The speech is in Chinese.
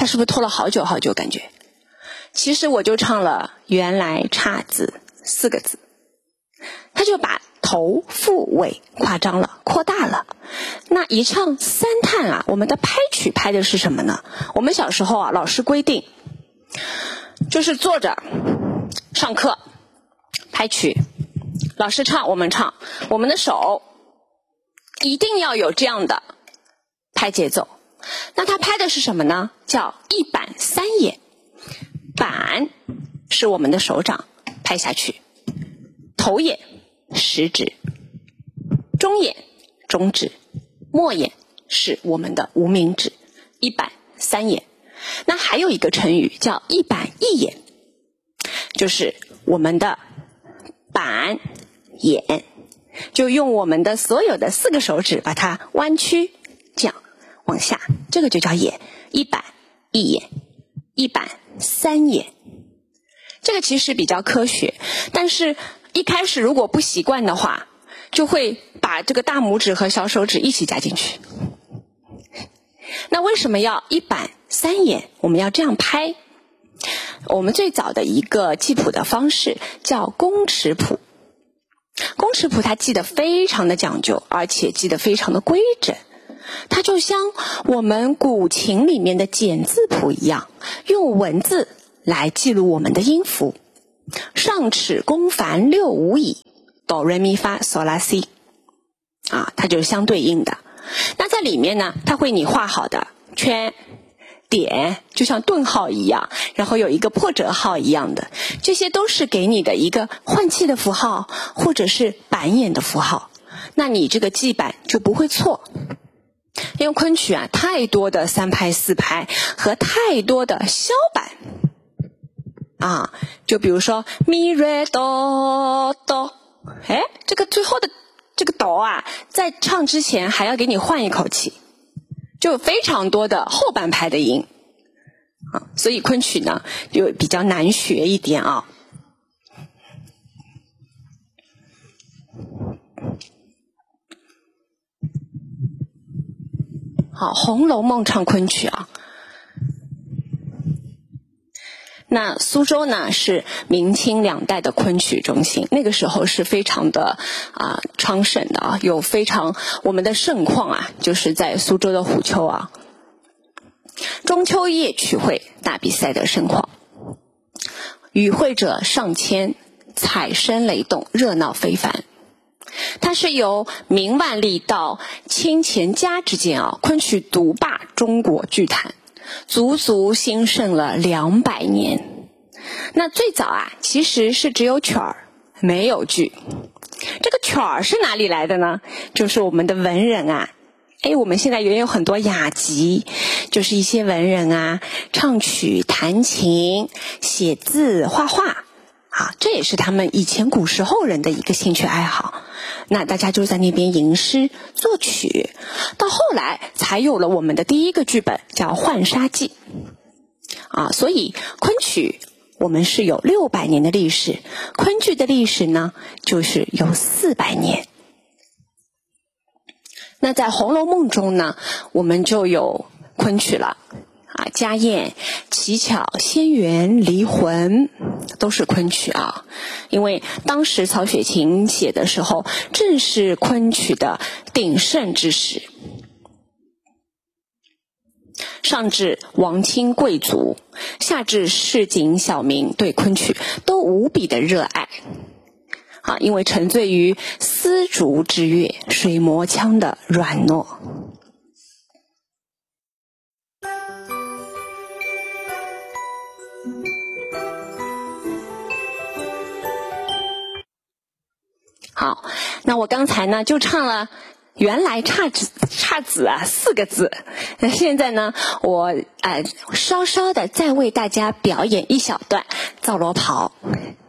他是不是拖了好久好久感觉？其实我就唱了原来姹紫4个字，他就把头腹尾夸张了，扩大了。那一唱3叹啊，我们的拍曲拍的是什么呢？我们小时候啊，老师规定就是坐着上课拍曲，老师唱我们唱，我们的手一定要有这样的拍节奏。那他拍的是什么呢？叫一板3眼。板是我们的手掌拍下去，头眼食指，中眼中指，末眼是我们的无名指，一板3眼。那还有一个成语叫一板一眼，就是我们的板眼就用我们的所有的4个手指把它弯曲，这样往下，这个就叫眼。一板一眼，一板3眼。这个其实比较科学，但是一开始如果不习惯的话，就会把这个大拇指和小手指一起加进去。那为什么要一板3眼？我们要这样拍。我们最早的一个记谱的方式叫公尺谱。公尺谱它记得非常的讲究，而且记得非常的规整。它就像我们古琴里面的简字谱一样，用文字来记录我们的音符。上尺弓凡6五乙，哆来咪发嗦拉西啊，它就是相对应的。那在里面呢，它会你画好的圈点，就像顿号一样，然后有一个破折号一样的，这些都是给你的一个换气的符号，或者是板眼的符号。那你这个记板就不会错。因为昆曲啊，太多的3拍4拍和太多的消板啊，就比如说咪瑞哆哆，这个最后的这个哆啊，在唱之前还要给你换一口气，就非常多的后半拍的音啊，所以昆曲呢就比较难学一点啊。好，《红楼梦》唱昆曲啊。那苏州呢是明清2代的昆曲中心，那个时候是非常的昌盛的啊，有非常我们的盛况啊，就是在苏州的虎丘啊。中秋夜曲会大比赛的盛况，与会者上千，彩声雷动，热闹非凡。它是由明万历到清乾嘉之间啊，昆曲独霸中国剧坛，足足兴盛了200年。那最早啊，其实是只有曲儿，没有剧。这个曲儿是哪里来的呢？就是我们的文人啊，我们现在也有很多雅集，就是一些文人啊，唱曲、弹琴、写字、画画啊，这也是他们以前古时候人的一个兴趣爱好。那大家就在那边吟诗作曲，到后来才有了我们的第一个剧本叫《浣纱记》啊。所以昆曲我们是有600年的历史，昆剧的历史呢就是有400年。那在《红楼梦》中呢，我们就有昆曲了啊，家宴、乞巧、仙缘、离魂都是昆曲啊。因为当时曹雪芹写的时候，正是昆曲的鼎盛之时。上至王亲贵族，下至市井小民，对昆曲都无比的热爱啊，因为沉醉于丝竹之乐、水磨腔的软糯。好，那我刚才呢就唱了原来姹紫啊4个字，那现在呢我稍稍的再为大家表演一小段皂罗袍。